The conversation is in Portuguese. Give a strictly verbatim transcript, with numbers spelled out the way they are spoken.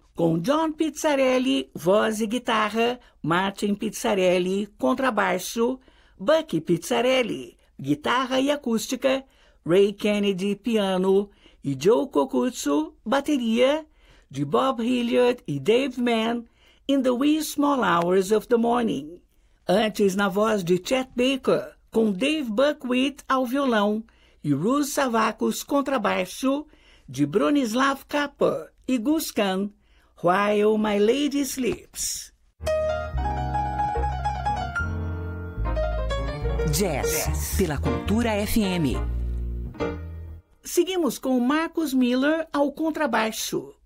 com John Pizzarelli, voz e guitarra, Martin Pizzarelli, contrabaixo, Bucky Pizzarelli, guitarra e acústica, Ray Kennedy, piano, e Joe Kokutsu, bateria, de Bob Hilliard e Dave Mann, In the Wee Small Hours of the Morning. Antes, na voz de Chet Baker, com Dave Buckwheat ao violão e Russ Savakos, contrabaixo, de Bronislav Kappa e Gus Kahn, While My Lady Sleeps. Jazz, Jazz. Pela Cultura F M. Seguimos com Marcus Miller ao contrabaixo.